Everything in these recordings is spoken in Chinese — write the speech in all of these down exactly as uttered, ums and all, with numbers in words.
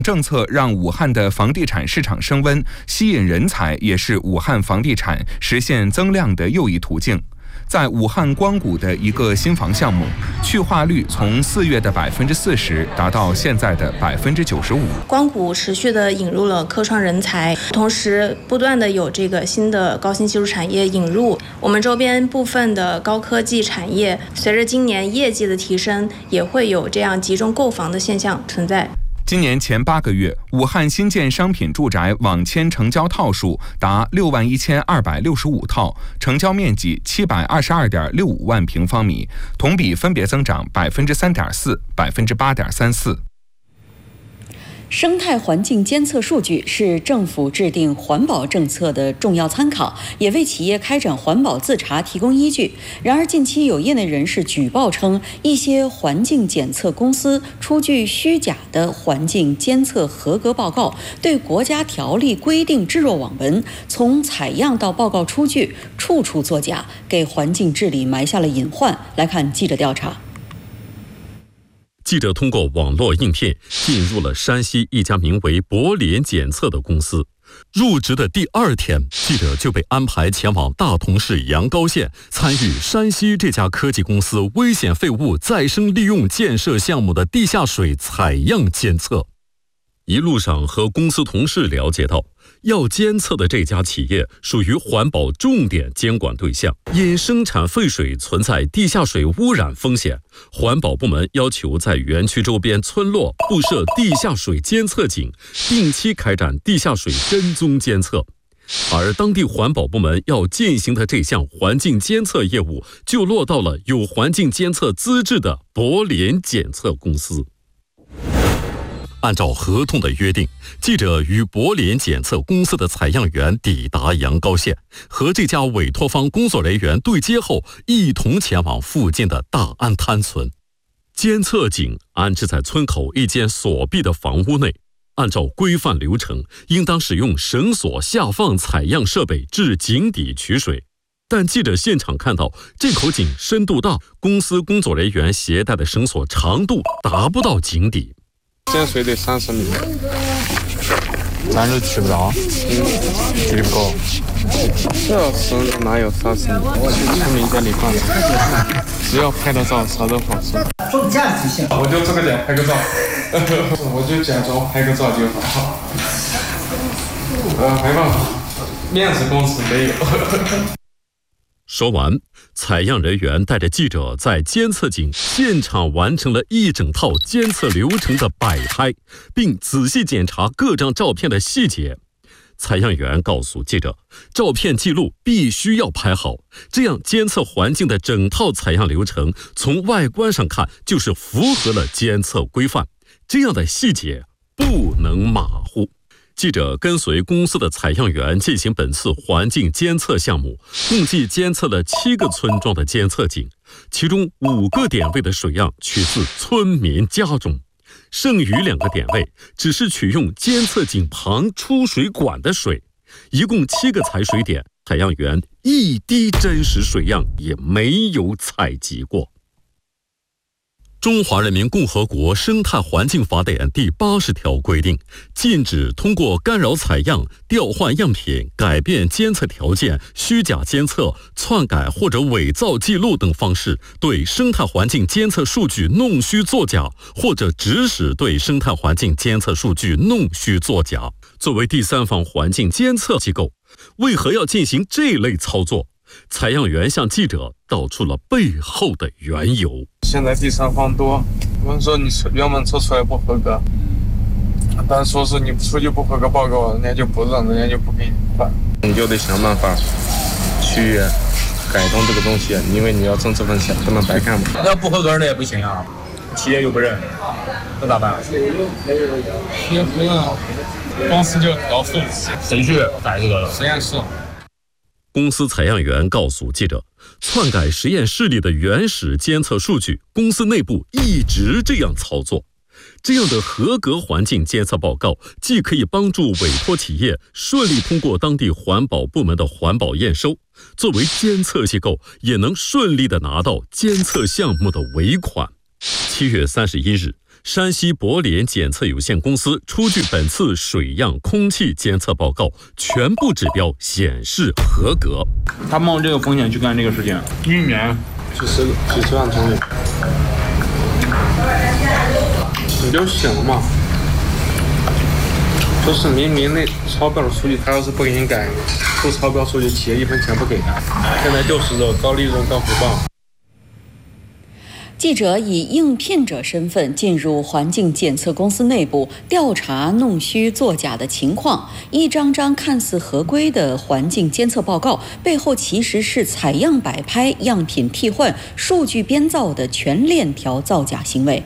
政策让武汉的房地产市场升温，吸引人才也是武汉房地产实现增量的又一途径。在武汉光谷的一个新房项目，去化率从四月的百分之四十达到现在的百分之九十五。 光谷持续的引入了科创人才，同时不断的有这个新的高新技术产业引入。我们周边部分的高科技产业，随着今年业绩的提升，也会有这样集中购房的现象存在。 今年前八个月，武汉新建商品住宅网签成交套数达六万一千二百六十五套，成交面积七百二十二点六五万平方米，同比分别增长百分之三点四、百分之八点三四。 生态环境监测数据是政府制定环保政策的重要参考，也为企业开展环保自查提供依据。然而，近期有业内人士举报称，一些环境检测公司出具虚假的环境监测合格报告，对国家条例规定置若罔闻，从采样到报告出具，处处作假，给环境治理埋下了隐患。来看记者调查。 记者通过网络应聘进入了山西一家名为博联检测的公司。入职的第二天，记者就被安排前往大同市阳高县，参与山西这家科技公司危险废物再生利用建设项目的地下水采样监测。一路上和公司同事了解到，要监测的这家企业属于环保重点监管对象，因生产废水存在地下水污染风险，环保部门要求在园区周边村落布设地下水监测井，定期开展地下水跟踪监测。而当地环保部门要进行的这项环境监测业务，就落到了有环境监测资质的博联检测公司。按照合同的约定，记者与博联检测公司的采样员抵达阳高县，和这家委托方工作人员对接后，一同前往附近的大安滩村。监测井安置在村口一间锁闭的房屋内，按照规范流程，应当使用绳索下放采样设备至井底取水。但记者现场看到，这口井深度大，公司工作人员携带的绳索长度达不到井底。 这水得三十米， 咱这取不着，嗯，距离不够。 这绳子哪有三十米？出名在里放，只要拍到照，啥都好说。 放假即行。 我就这个点拍个照，我就假装拍个照就好。呃，没办法，面子工程没有。 说完，采样人员带着记者在监测井现场完成了一整套监测流程的摆拍，并仔细检查各张照片的细节。采样员告诉记者，照片记录必须要拍好，这样监测环境的整套采样流程从外观上看就是符合了监测规范，这样的细节不能马虎。记者跟随公司的采样员进行本次环境监测项目，共计监测了七个村庄的监测井，其中五个点位的水样取自村民家中，剩余两个点位只是取用监测井旁出水管的水，一共七个采水点，采样员一滴真实水样也没有采集过。中华人民共和国生态环境法典第八十条规定，禁止通过干扰采样、调换样品、改变监测条件、虚假监测、篡改或者伪造记录等方式，对生态环境监测数据弄虚作假，或者指使对生态环境监测数据弄虚作假。作为第三方环境监测机构，为何要进行这类操作？采样员向记者道出了背后的缘由。 现在第三方多，我们说你原本测出来不合格，但说是你出具不合格报告，人家就不认，人家就不给你办，你就得想办法去改动这个东西，因为你要挣这份钱，不能白干嘛。 要不合格的也不行啊，企业又不认，那咋办？ 也不认，公司就调数， 谁去改这个？ 实验室。 公司采样员告诉记者，篡改实验室里的原始监测数据，公司内部一直这样操作。这样的合格环境监测报告，既可以帮助委托企业顺利通过当地环保部门的环保验收，作为监测机构也能顺利地拿到监测项目的尾款。七月三十一日， 山西博联检测有限公司出具本次水样空气监测报告，全部指标显示合格。 他冒这个风险去干这个事情，一年几十几十万公里，你就行了嘛。就是明明那超标的数据，他要是不给你改，不超标数据，企业一分钱不给他。现在就是这高利润高回报。 记者以应聘者身份进入环境检测公司内部调查弄虚作假的情况，一张张看似合规的环境监测报告背后，其实是采样摆拍、样品替换、数据编造的全链条造假行为。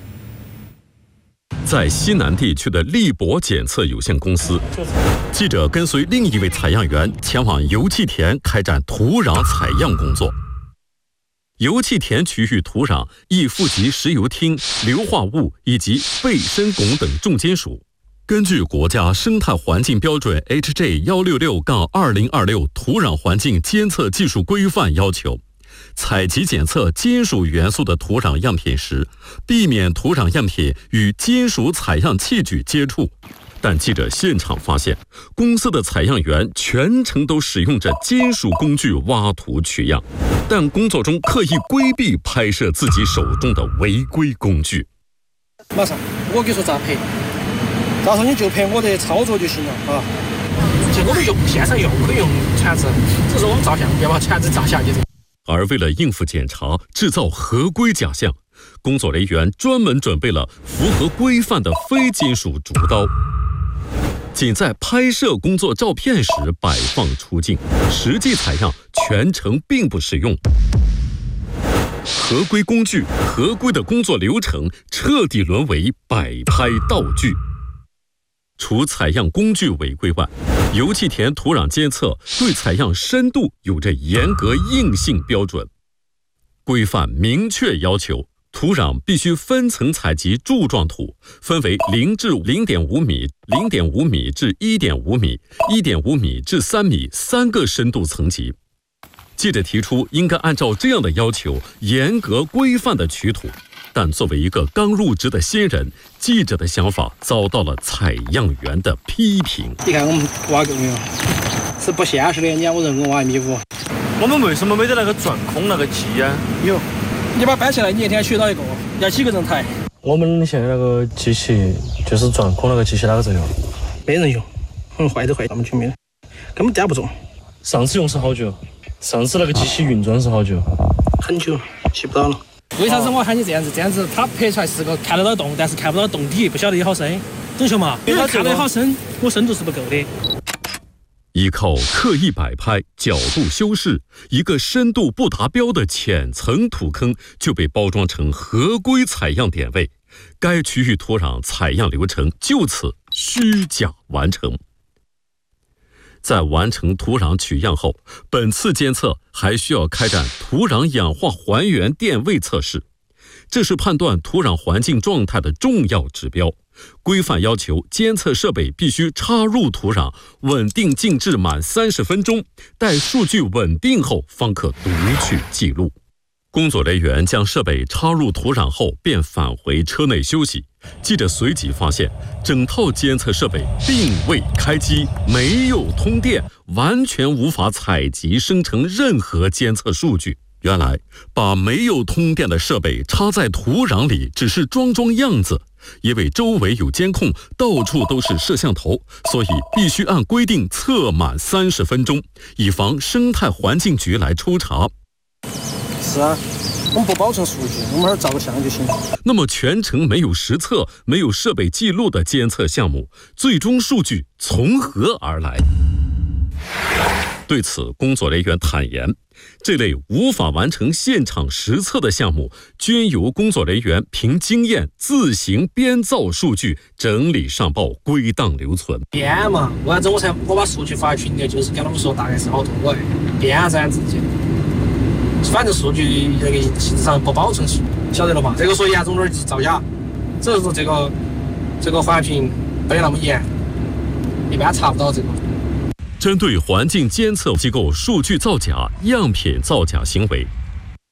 在西南地区的力博检测有限公司，记者跟随另一位采样员前往油气田开展土壤采样工作。油气田区域土壤易富集石油烃、硫化物以及钡砷汞等重金属。根据国家生态环境标准 H J 一六六杠二零二六土壤环境监测技术规范要求，采集检测金属元素的土壤样品时，避免土壤样品与金属采样器具接触。但记者现场发现，公司的采样员全程都使用着金属工具挖土取样，但工作中刻意规避拍摄自己手中的违规工具。 马上，我跟你说咋拍，到时候你就拍我的操作就行了啊。 其实我们用现场用可以用全子，只是我们照相不要把全子照下去。 而为了应付检查，制造合规假象，工作人员专门准备了符合规范的非金属竹刀，仅在拍摄工作照片时摆放出镜，实际采样全程并不使用。合规工具、合规的工作流程彻底沦为摆拍道具。除采样工具违规外，油气田土壤监测对采样深度有着严格硬性标准。规范明确要求，土壤必须分层采集柱状土，分为零至零点五米、零点五米至一点五米、一点五米至三米三个深度层级。记者提出应该按照这样的要求，严格规范的取土。但作为一个刚入职的新人，记者的想法遭到了采样员的批评。 你看我们挖够没有？是不现实的，你看我人工挖一米五。 我们为什么没得那个钻空那个机呀？ 有，你把它搬起来，你一天取到一个，要几个人抬？ 我们现在那个机器就是钻空那个机器，哪个在用？ 没人用，嗯，坏都坏，他们全没了，根本担不住。 上次用是好久？上次那个机器运转是好久？ 很久，起不到了。为啥子我喊你这样子？这样子它拍出来是个看得到洞，但是看不到洞底，不晓得有好深，懂晓嘛？因为它看得好深，我深度是不够的。 依靠刻意摆拍、角度修饰，一个深度不达标的浅层土坑就被包装成合规采样点位，该区域土壤采样流程就此虚假完成。在完成土壤取样后，本次监测还需要开展土壤氧化还原电位测试，这是判断土壤环境状态的重要指标。规范要求监测设备必须插入土壤，稳定静置满三十分钟，待数据稳定后方可读取记录。工作人员将设备插入土壤后便返回车内休息。记者随即发现，整套监测设备并未开机，没有通电，完全无法采集生成任何监测数据。原来把没有通电的设备插在土壤里只是装装样子，因为周围有监控，到处都是摄像头，所以必须按规定测满三十分钟，以防生态环境局来抽查。 是啊，我们不保存数据，我们这儿照个相就行。 那么全程没有实测、没有设备记录的监测项目，最终数据从何而来？对此，工作人员坦言，这类无法完成现场实测的项目，均由工作人员凭经验自行编造数据，整理上报，归档留存。 编嘛，为啥子我才我把数据发群里，就是跟他们说大概是好多个，编噻自己。反正数据那个实质上不保存数，晓得了吧？这个说严重点就是造假，只是说这个这个环评没那么严，一般查不到这个。 针对环境监测机构数据造假、样品造假行为，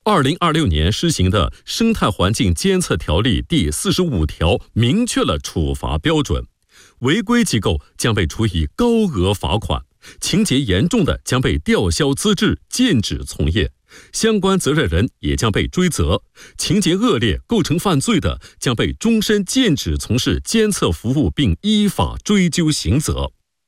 二零二六年施行的《生态环境监测条例》第四十五条明确了处罚标准，违规机构将被处以高额罚款，情节严重的将被吊销资质，禁止从业，相关责任人也将被追责，情节恶劣、构成犯罪的将被终身禁止从事监测服务，并依法追究刑责。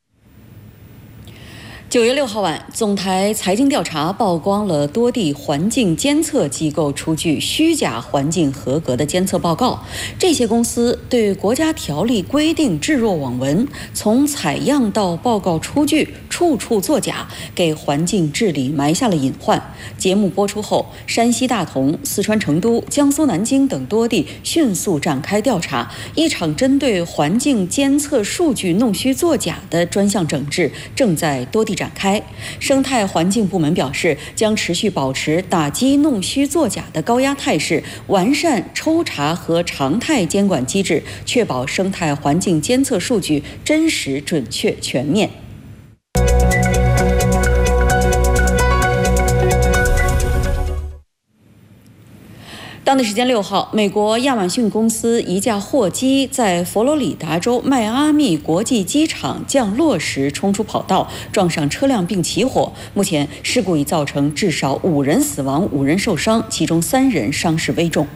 九月六号晚，总台财经调查曝光了多地环境监测机构出具虚假环境合格的监测报告。这些公司对国家条例规定置若罔闻，从采样到报告出具，处处作假，给环境治理埋下了隐患。节目播出后，山西大同、四川成都、江苏南京等多地迅速展开调查，一场针对环境监测数据弄虚作假的专项整治正在多地展开。生态环境部门表示，将持续保持打击弄虚作假的高压态势，完善抽查和常态监管机制，确保生态环境监测数据真实、准确、全面。当地时间六号，美国亚马逊公司一架货机在佛罗里达州迈阿密国际机场降落时冲出跑道，撞上车辆并起火。目前，事故已造成至少五人死亡、五人受伤，其中三人伤势危重。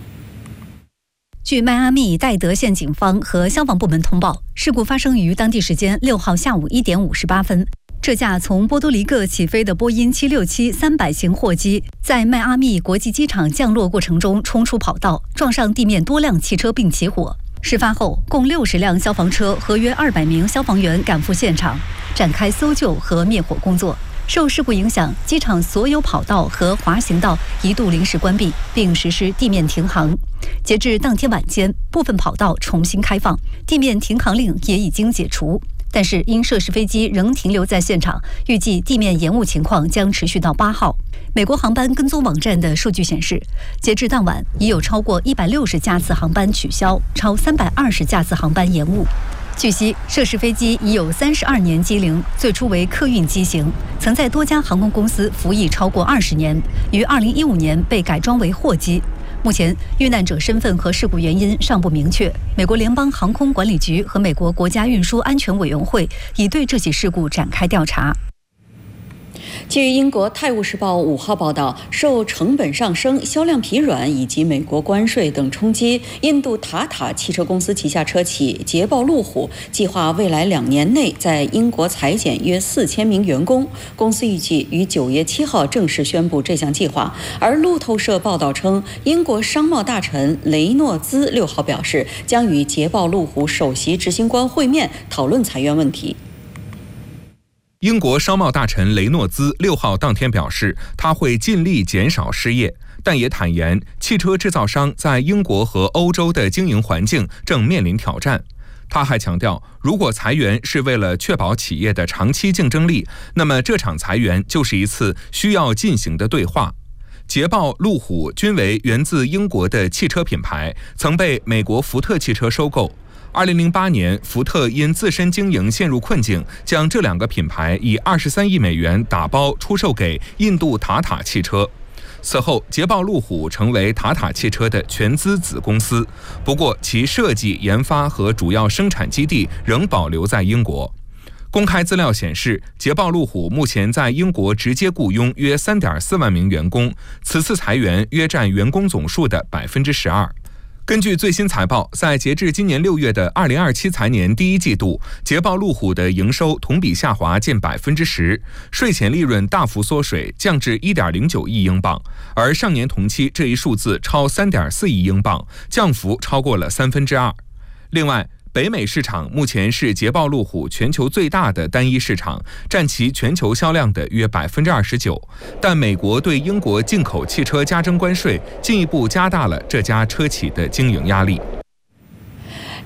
据迈阿密戴德县警方和消防部门通报，事故发生于当地时间六号下午一点五十八分。这架从波多黎各起飞的波音七六七三百型货机在迈阿密国际机场降落过程中冲出跑道，撞上地面多辆汽车并起火。事发后，共六十辆消防车和约二百名消防员赶赴现场，展开搜救和灭火工作。受事故影响，机场所有跑道和滑行道一度临时关闭，并实施地面停航。截至当天晚间，部分跑道重新开放，地面停航令也已经解除。但是因涉事飞机仍停留在现场，预计地面延误情况将持续到八号。美国航班跟踪网站的数据显示，截至当晚，已有超过一百六十架次航班取消，超三百二十架次航班延误。据悉，涉事飞机已有三十二年机龄，最初为客运机型，曾在多家航空公司服役超过二十年，于二零一五年被改装为货机。目前，遇难者身份和事故原因尚不明确。美国联邦航空管理局和美国国家运输安全委员会已对这起事故展开调查。 据英国《泰晤士报》五号报道，受成本上升、销量疲软以及美国关税等冲击，印度塔塔汽车公司旗下车企捷豹路虎计划未来两年内在英国裁减约四千名员工。公司预计于九月七号正式宣布这项计划。而路透社报道称，英国商贸大臣雷诺兹六号表示，将与捷豹路虎首席执行官会面，讨论裁员问题。 英国商贸大臣雷诺兹六号当天表示，他会尽力减少失业，但也坦言汽车制造商在英国和欧洲的经营环境正面临挑战。他还强调，如果裁员是为了确保企业的长期竞争力，那么这场裁员就是一次需要进行的对话。捷豹、路虎均为源自英国的汽车品牌，曾被美国福特汽车收购。二零零八年，福特因自身经营陷入困境，将这两个品牌以二十三亿美元打包出售给印度塔塔汽车。此后，捷豹路虎成为塔塔汽车的全资子公司，不过其设计、研发和主要生产基地仍保留在英国。公开资料显示，捷豹路虎目前在英国直接雇佣约 三点四万名员工，此次裁员约占员工总数的 百分之十二。根据最新财报，在截至今年六月的二零二七财年第一季度，捷豹路虎的营收同比下滑近 百分之十， 税前利润大幅缩水，降至 一点零九亿英镑，而上年同期这一数字超 三点四亿英镑，降幅超过了三分之二。另外，北美市场目前是捷豹路虎全球最大的单一市场，占其全球销量的约 百分之二十九。但美国对英国进口汽车加征关税，进一步加大了这家车企的经营压力。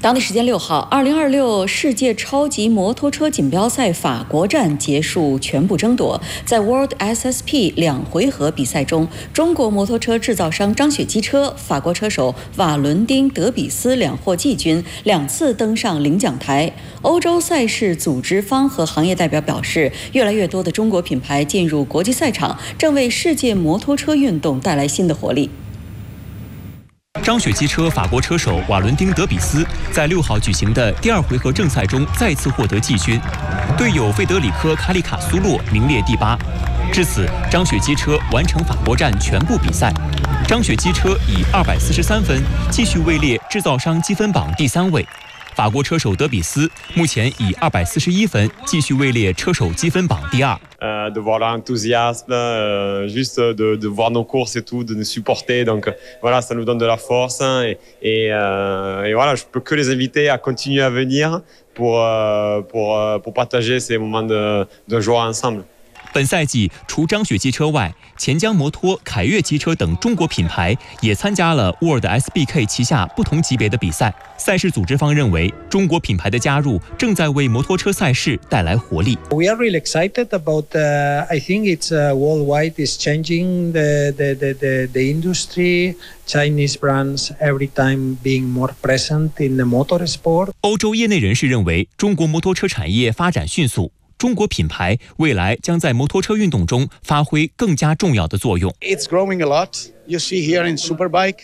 当地时间六号，二零二六世界超级摩托车锦标赛法国站结束全部争夺。在 World S S P 两回合比赛中，中国摩托车制造商张雪机车、法国车手瓦伦丁·德比斯两获季军，两次登上领奖台。欧洲赛事组织方和行业代表表示，越来越多的中国品牌进入国际赛场，正为世界摩托车运动带来新的活力。 张雪机车法国车手瓦伦丁·德比斯在六号举行的第二回合正赛中再次获得季军，队友费德里科·卡里卡苏洛名列第八。至此，张雪机车完成法国站全部比赛。张雪机车以二百四十三分继续位列制造商积分榜第三位。法国车手德比斯目前以二百四十一分继续位列车手积分榜第二。 Euh, de voir leur enthousiasme, euh, juste de, de voir nos courses et tout, de nous supporter. Donc euh, voilà, ça nous donne de la force. Hein, et, et, euh, et voilà, je peux que les inviter à continuer à venir pour, euh, pour, euh, pour partager ces moments de, de joie ensemble. 本赛季除张雪机车外，钱江摩托、凯越机车等中国品牌也参加了 World S B K 旗下不同级别的比赛。赛事组织方认为，中国品牌的加入正在为摩托车赛事带来活力。 We are really excited about. Uh, I think it's uh, worldwide is changing the the, the the the industry. Chinese brands every time being more present in the motorsport. 欧洲业内人士认为，中国摩托车产业发展迅速。中国品牌未来将在摩托车运动中发挥更加重要的作用。 It's growing a lot. You see here in Superbike,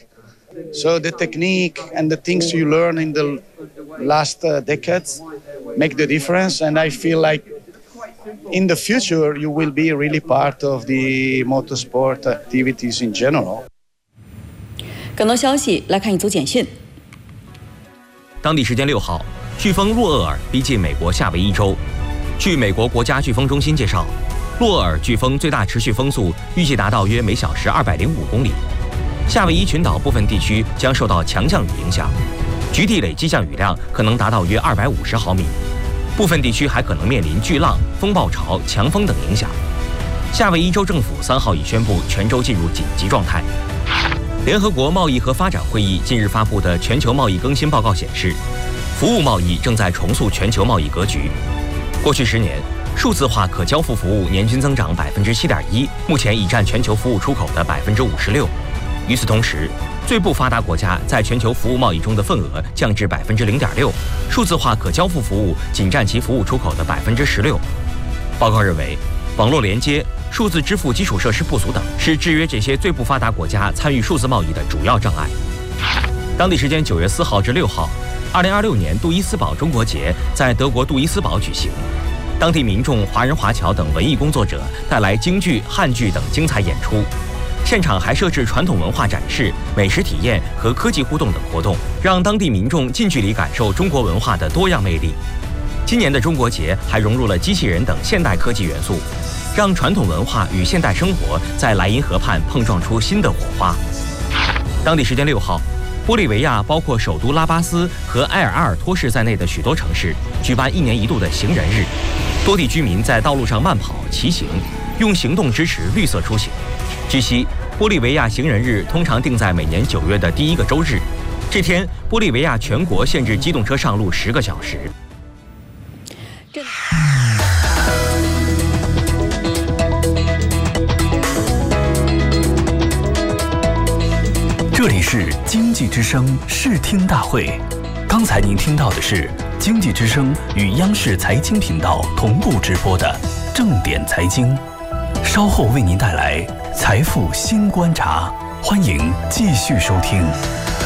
so the technique and the things you learn in the last uh, decades make the difference. And I feel like in the future you will be really part of the motorsport activities in general. 更多消息来看一组简讯。 当地时间六号，飓风洛厄尔逼近美国夏威夷州。据美国国家飓风中心介绍，洛厄尔飓风最大持续风速预计达到约每小时二百零五公里。夏威夷群岛部分地区将受到强降雨影响，局地累积降雨量可能达到约二百五十毫米，部分地区还可能面临巨浪、风暴潮、强风等影响。夏威夷州政府三号已宣布全州进入紧急状态。联合国贸易和发展会议近日发布的全球贸易更新报告显示，服务贸易正在重塑全球贸易格局。过去十年，数字化可交付服务年均增长百分之七点一，目前已占全球服务出口的百分之五十六。与此同时，最不发达国家在全球服务贸易中的份额降至百分之零点六，数字化可交付服务仅占其服务出口的百分之十六。报告认为，网络连接、数字支付基础设施不足等是制约这些最不发达国家参与数字贸易的主要障碍。当地时间九月四号至六号。二零二六年杜伊斯堡中国节在德国杜伊斯堡举行，当地民众、华人华侨等文艺工作者带来京剧、汉剧等精彩演出，现场还设置传统文化展示、美食体验和科技互动等活动，让当地民众近距离感受中国文化的多样魅力。今年的中国节还融入了机器人等现代科技元素，让传统文化与现代生活在莱茵河畔碰撞出新的火花。当地时间六号。玻利维亚包括首都拉巴斯和埃尔阿尔托市在内的许多城市举办一年一度的行人日，多地居民在道路上慢跑、骑行，用行动支持绿色出行。据悉，玻利维亚行人日通常定在每年九月的第一个周日，这天玻利维亚全国限制机动车上路十个小时。 这这里是经济之声视听大会，刚才您听到的是经济之声与央视财经频道同步直播的正点财经，稍后为您带来财富新观察，欢迎继续收听。